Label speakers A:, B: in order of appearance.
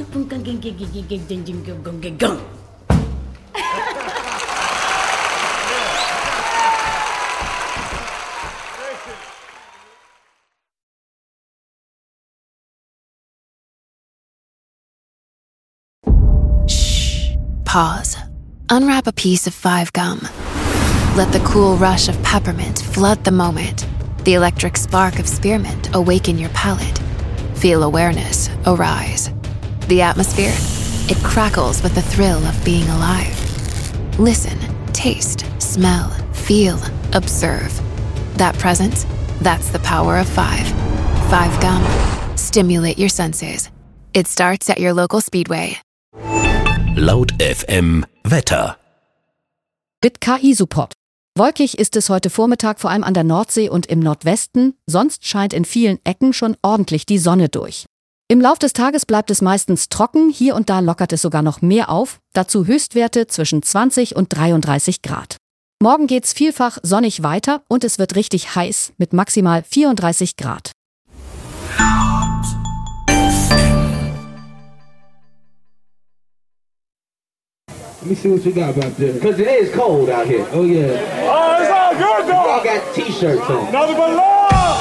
A: Pause. Unwrap a piece of 5 gum. Let the cool rush of peppermint flood the moment. The electric spark of spearmint awaken your palate. Feel awareness arise. The atmosphere, it crackles with the thrill of being alive. Listen, taste, smell, feel, observe. That presence, that's the power of 5. 5 gum. Stimulate your senses. It starts at your local Speedway.
B: Laut FM Wetter.
C: Mit KI-Support. Wolkig ist es heute Vormittag vor allem an der Nordsee und im Nordwesten. Sonst scheint in vielen Ecken schon ordentlich die Sonne durch. Im Lauf des Tages bleibt es meistens trocken. Hier und da lockert es sogar noch mehr auf. Dazu Höchstwerte zwischen 20 und 33 Grad. Morgen geht's vielfach sonnig weiter und es wird richtig heiß mit maximal 34 Grad.
D: Let me see what you got about there. Because it is cold out here. Oh, yeah.
E: Oh, it's all good, though.
D: Y'all got T-shirts on.
E: Nothing but love.